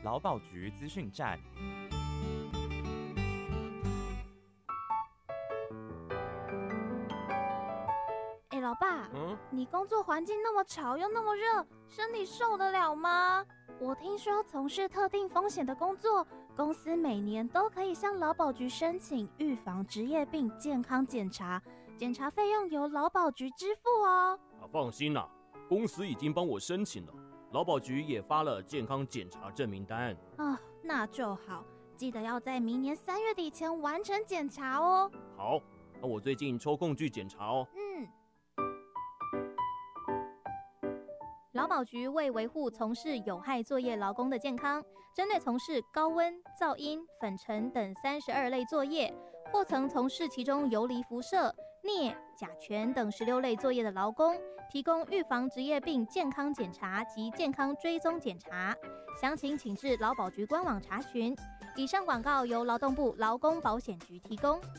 劳保局资讯站。 老爸，你工作环境那么吵又那么热，身体受得了吗？我听说从事特定风险的工作，公司每年都可以向劳保局申请预防职业病健康检查，检查费用由劳保局支付哦。 放心啦，公司已经帮我申请了，劳保局也发了健康检查证明单。 那就好，记得要在明年3月底前完成检查哦。 好，那我最近抽空去检查哦。 劳保局为维护从事有害作业劳工的健康，针对从事高温、噪音、粉尘等32类作业，或曾从事其中游离辐射、镍、甲醛等16类作业的劳工，提供预防职业病健康检查及健康追踪检查。详情请至劳保局官网查询。以上广告由劳动部劳工保险局提供。